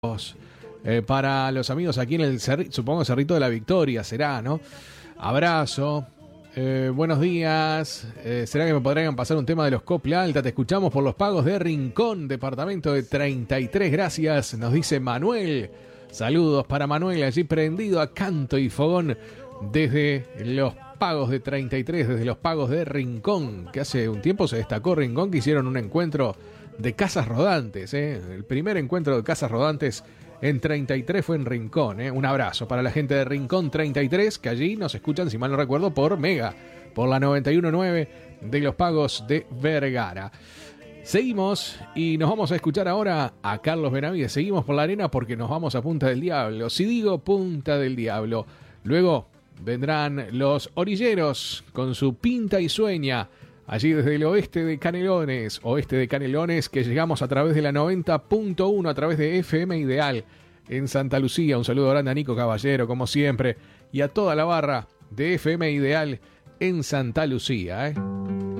Para los amigos aquí en el supongo Cerrito de la Victoria será, ¿no? Abrazo. Buenos días. ¿Será que me podrían pasar un tema de los Copla Alta? Te escuchamos por los pagos de Rincón, departamento de 33. Gracias, nos dice Manuel. Saludos para Manuel, allí prendido a canto y fogón desde los pagos de 33, desde los pagos de Rincón, que hace un tiempo se destacó Rincón, que hicieron un encuentro de casas rodantes, El primer encuentro de casas rodantes en 33 fue en Rincón, Un abrazo para la gente de Rincón 33, que allí nos escuchan, si mal no recuerdo, por Mega, por la 91.9 de los pagos de Vergara. Seguimos y nos vamos a escuchar ahora a Carlos Benavides. Seguimos por la arena porque nos vamos a Punta del Diablo. Si digo Punta del Diablo, luego vendrán los orilleros con su Pinta y Sueña. Allí desde el oeste de Canelones, que llegamos a través de la 90.1, a través de FM Ideal en Santa Lucía. Un saludo grande a Nico Caballero, como siempre, y a toda la barra de FM Ideal en Santa Lucía,